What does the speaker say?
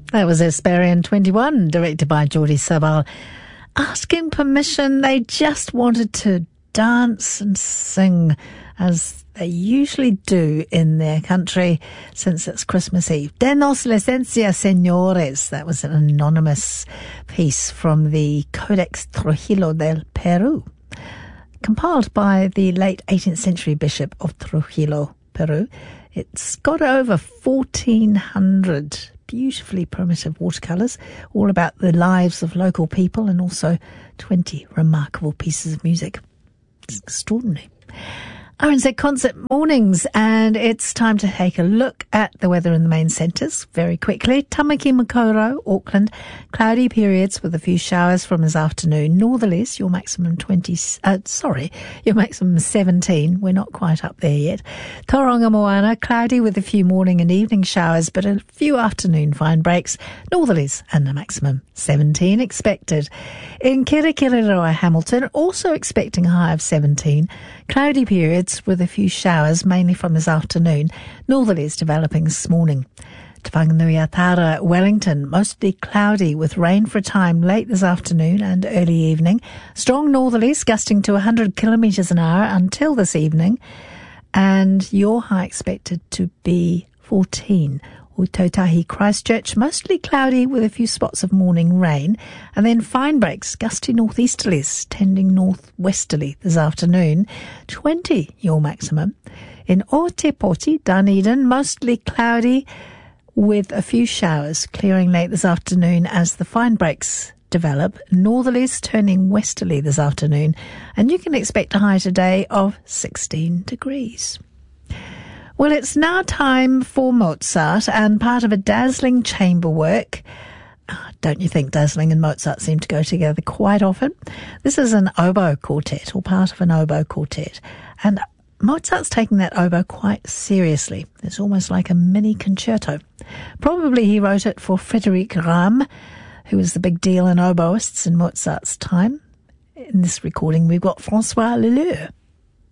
That was Hesperian 21, directed by Jordi Sabal. Asking permission, they just wanted to dance and sing as they usually do in their country since it's Christmas Eve. Denos la esencia, señores. That was an anonymous piece from the Codex Trujillo del Peru, compiled by the late 18th century Bishop of Trujillo, Peru. It's got over 1,400 beautifully primitive watercolours, all about the lives of local people, and also 20 remarkable pieces of music. It's extraordinary. RNZ Concert mornings, and it's time to take a look at the weather in the main centres very quickly. Tamaki Makaurau, Auckland, cloudy periods with a few showers from this afternoon. Northerlies, your maximum 17. We're not quite up there yet. Tauranga Moana, cloudy with a few morning and evening showers, but a few afternoon fine breaks. Northerlies and a maximum 17 expected. In Kirikiriroa, Hamilton, also expecting a high of 17. Cloudy periods with a few showers, mainly from this afternoon. Northerlies developing this morning. Te Whanganui-a-Tara, Wellington, mostly cloudy with rain for a time late this afternoon and early evening. Strong northerlies gusting to 100 kilometres an hour until this evening. And your high expected to be 14. Utautahi, Christchurch, mostly cloudy with a few spots of morning rain, and then fine breaks, gusty northeasterlies, tending northwesterly this afternoon. 20, your maximum. In Otepoti, Dunedin, mostly cloudy with a few showers, clearing late this afternoon as the fine breaks develop. Northerlies turning westerly this afternoon, and you can expect a high today of 16 degrees. Well, it's now time for Mozart and part of a dazzling chamber work. Don't you think dazzling and Mozart seem to go together quite often? This is an oboe quartet, or part of an oboe quartet. And Mozart's taking that oboe quite seriously. It's almost like a mini concerto. Probably he wrote it for Frédéric Ramm, who was the big deal in oboists in Mozart's time. In this recording, we've got François Leleux.